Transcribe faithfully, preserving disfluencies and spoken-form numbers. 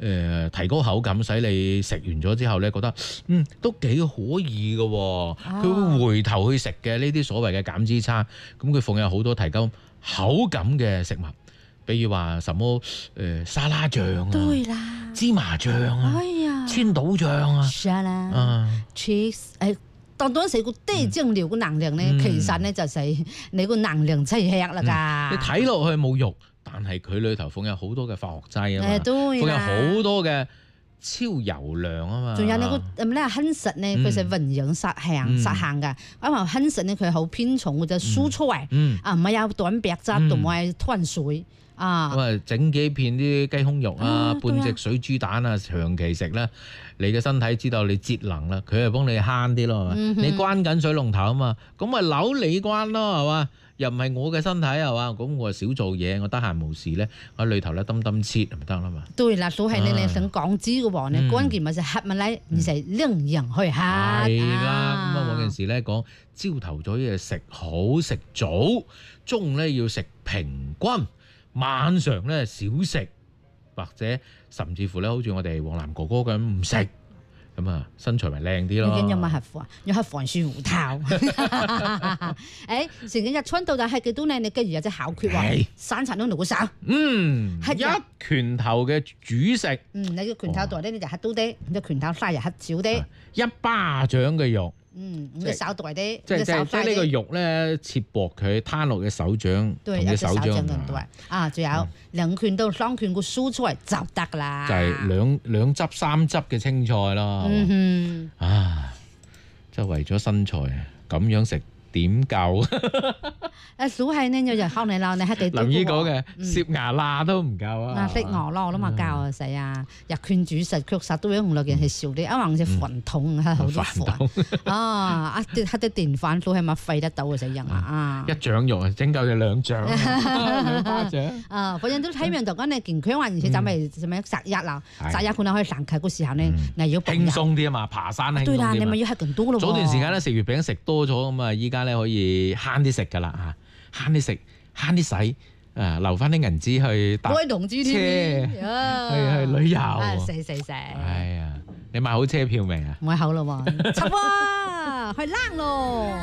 誒提高口感，使你食完咗之後咧覺得嗯都幾可以嘅喎。佢會回頭去食嘅呢啲所謂嘅減脂餐，咁佢放有好多提高口感嘅食物，比如話什麼誒沙拉醬啊， 對啦， 芝麻醬啊， 哎呀， 千島醬啊， 沙拉啊 cheese 誒。當當食個低醬料嘅能量咧，其實咧就係你個能量真係吃啦㗎。 你睇落去冇肉，但係佢裏頭放有好多嘅化學劑啊嘛， 放有好多嘅超油量啊嘛。 仲有你個咁咧亨實咧，佢係營養實行實行㗎。因為亨實咧佢好偏重嗰隻蔬菜，啊唔係有蛋白質同埋碳水。啊！ 咁啊，整幾片啲雞胸肉啊，啊半隻水豬蛋啊，長期食咧，你嘅身體知道你節能啦，佢係幫你慳啲咯，係嘛？嗯、你關緊水龍頭啊嘛，咁咪扭你關咯，係嘛？又唔係我嘅身體係嘛？咁我少做嘢，我得閒無事咧，我裏頭咧揼揼切咪得啦嘛。 對啦，所以你你想講知嘅話咧，關鍵咪就係乜咧？而係令人去慳。 係啦，咁啊嗰件事咧講，朝頭早要食好食早，中午咧要食平均。晚上咧少食，或者甚至乎咧，好似我哋黃南哥哥咁唔食，咁啊身材咪靚啲咯。 有乜合符啊？有黑防樹胡頭。誒，成日日春到就係幾多咧？你跟住有隻口訣喎，三層都攞手。嗯， 一拳頭嘅主食。 嗯，你個拳頭度咧你就黑多啲，你個拳頭細又黑少啲。 一巴掌嘅肉。 嗯，你手大啲， 即係即係即係呢個肉咧，切薄佢攤落嘅手掌，同嘅手掌咁大。 啊，仲有兩拳到三拳個蔬菜就得噶啦。 就係兩兩汁三汁嘅青菜咯。嗯哼，啊，即係為咗身材咁樣食點夠？ 啊，數係呢，有日後你鬧你係幾多？ 林姨講嘅攝牙罅都唔夠啊！ 攝牙罅都嘛夠啊，死啊！日勸主食確實都有五六件係少啲，因為隻飯桶係好多飯啊！啊啲黑啲電飯都係咪廢得到嘅死人啊！ 一掌肉啊，整夠就兩掌，兩巴掌啊！反正都睇明就講你健康啊，而且就咪就咪十日啦，十日可能可以行契嗰時候咧，你要輕鬆啲啊嘛，爬山輕鬆啲。 對啦，你咪要係更多咯。 早段時間咧食月餅食多咗咁啊，依家咧可以慳啲食噶啦嚇。慳啲食，慳啲使，誒留翻啲銀紙去搭車，去去旅遊。 死死死！ 哎呀，你買好車票未啊？ 買好啦喎，插啊，去冷咯！